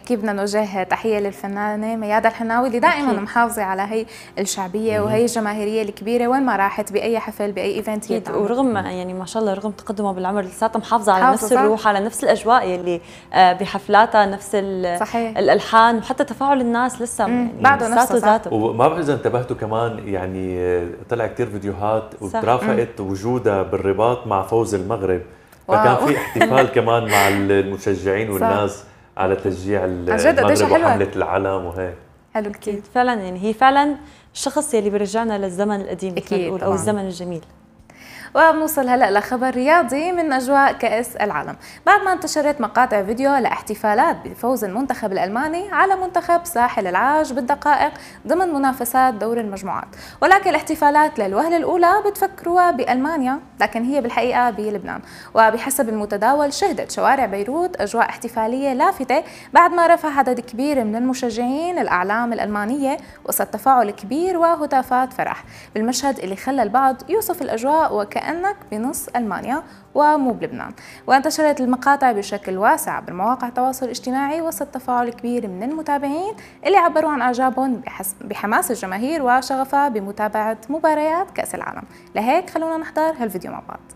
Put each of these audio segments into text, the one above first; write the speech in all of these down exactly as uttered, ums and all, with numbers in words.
أكيد بدنا نوجه تحية للفنانة ميادة الحناوي اللي دائما أكيد. محافظة على هي الشعبية وهي الجماهيرية الكبيرة وين ما راحت بأي حفل بأي إيفنت أكيد. ورغم يعني ما شاء الله رغم تقدمها بالعمر لساتها محافظة على نفس الروح، على نفس الأجواء اللي بحفلاتها، نفس صحيح. الألحان وحتى تفاعل الناس لسه يعني بعده نفسه ذاته. وما بعرف إذا انتبهتوا كمان يعني طلع كثير فيديوهات وترافقت وجودها بالرباط مع فوز المغرب، فكان في احتفال كمان مع المشجعين والناس على تشجيع المغرب وحملة العلم وهيك. حلو كثير فعلا، يعني هي فعلا الشخص اللي بيرجعنا للزمن القديم اكيد او الزمن الجميل. وبنوصل هلا لخبر رياضي من اجواء كاس العالم، بعد ما انتشرت مقاطع فيديو لاحتفالات بفوز المنتخب الالماني على منتخب ساحل العاج بالدقائق ضمن منافسات دور المجموعات، ولكن الاحتفالات للوهله الاولى بتفكروها بالمانيا لكن هي بالحقيقه بلبنان، وبحسب المتداول شهدت شوارع بيروت اجواء احتفاليه لافته بعد ما رفع عدد كبير من المشجعين الاعلام الالمانيه وسط تفاعل كبير وهتافات فرح بالمشهد اللي خلى البعض يوصف الاجواء وك كأنك بنص ألمانيا ومو بلبنان. وانتشرت المقاطع بشكل واسع بالمواقع التواصل الاجتماعي وسط تفاعل كبير من المتابعين اللي عبروا عن اعجابهم بحماس الجماهير وشغفها بمتابعة مباريات كأس العالم. لهيك خلونا نحضر هالفيديو مع بعض.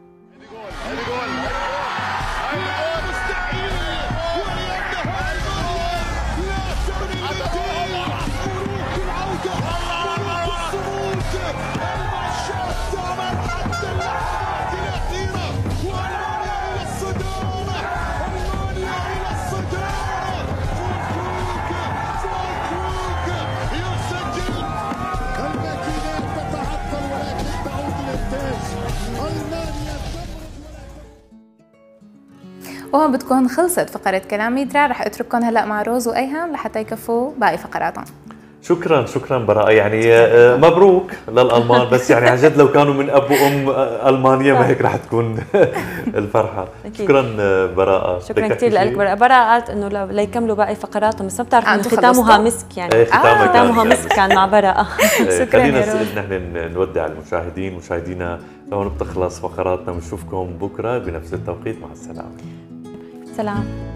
وهون بتكون خلصت فقرة كلام ميدرا، رح اترككم هلا مع روز وايهام لحتى يكفوا باقي فقراتهم. شكرا شكرا براء، يعني مبروك للالمان، بس يعني عن جد لو كانوا من اب وام المانيا ما هيك رح تكون الفرحه. شكرا براء. شكرا كثير لك براء. براء قالت انه ليكملوا باقي فقراتهم بس ما بتعرف انه ختامها مسك، يعني ختامها مسك كان مع براء. شكرا. خلينا نحن نودع المشاهدين مشاهدينا، لهون بتخلص فقراتنا، بنشوفكم بكره بنفس التوقيت. مع السلامه. سلام.